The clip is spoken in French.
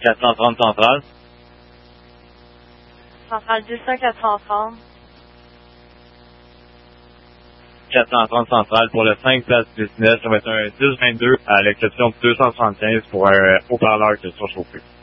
430 centrale. Centrale 200, 430. 430 centrale pour le 5 place business. Ça va être un 1022 à l'exception de 275 pour un haut-parleur qui est surchauffé.